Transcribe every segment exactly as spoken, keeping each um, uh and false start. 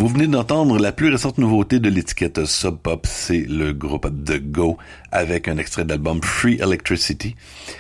Vous venez d'entendre la plus récente nouveauté de l'étiquette Sub Pop, c'est le groupe The Go avec un extrait d'album Free Electricity.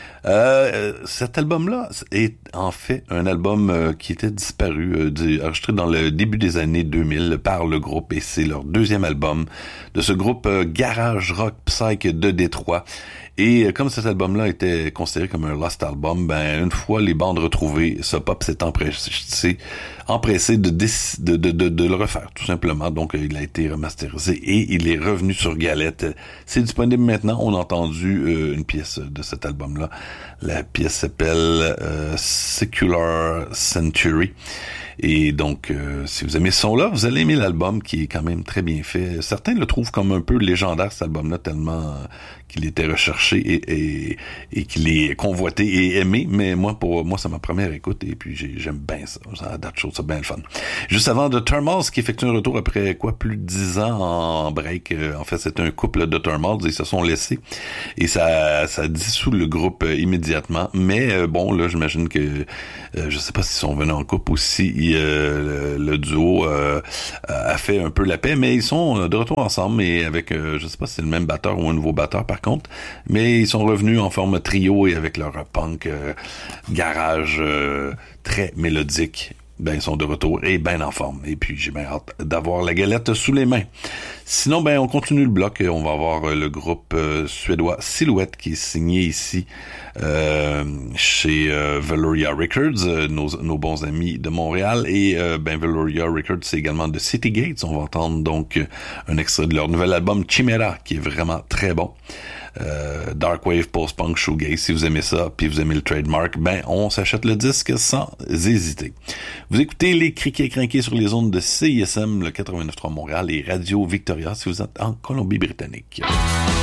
Euh, cet album-là est en fait un album euh, qui était disparu, euh, du, enregistré dans le début des années deux mille par le groupe, et c'est leur deuxième album de ce groupe euh, garage rock psych de Détroit. Et euh, comme cet album-là était considéré comme un lost album, ben une fois les bandes retrouvées, Sub Pop s'est empressé, empressé de, de, de, de, de le refaire, tout simplement. Donc il a été remasterisé et il est revenu sur Galette. C'est disponible maintenant. On a entendu euh, une pièce de cet album-là. La pièce s'appelle euh, Secular Century. Et donc, euh, si vous aimez ce son-là, vous allez aimer l'album qui est quand même très bien fait. Certains le trouvent comme un peu légendaire, cet album-là, tellement euh, qu'il était recherché et, et, et qu'il est convoité et aimé. Mais moi, pour moi, c'est ma première écoute et puis j'ai, j'aime bien ça. Ça date chaud, c'est bien le fun. Juste avant, The Thermals qui effectue un retour après quoi, plus de dix ans en break. Euh, en fait, c'était un couple de Thermals, ils se sont laissés et ça, ça dissout le groupe euh, immédiatement. Mais euh, bon, là, j'imagine que euh, je sais pas s'ils sont venus en couple ou si euh, le, le duo euh, a fait un peu la paix, mais ils sont de retour ensemble et avec, euh, je sais pas si c'est le même batteur ou un nouveau batteur par contre, mais ils sont revenus en forme trio et avec leur punk euh, garage euh, très mélodique. Ben, ils sont de retour et ben en forme. Et puis, j'ai bien hâte d'avoir la galette sous les mains. Sinon, ben, on continue le bloc et on va avoir le groupe euh, suédois Silhouette qui est signé ici euh, chez euh, Veloria Records, euh, nos, nos bons amis de Montréal. Et euh, ben, Veloria Records, c'est également de City Gates. On va entendre donc un extrait de leur nouvel album Chimera, qui est vraiment très bon. Euh, Dark Wave, Post-Punk, Shoegaze, si vous aimez ça, puis vous aimez le trademark, ben on s'achète le disque sans hésiter. Vous écoutez les Criquets Crinqués sur les ondes de C I S M, le quatre-vingt-neuf trois Montréal et Radio Victoria si vous êtes en Colombie-Britannique.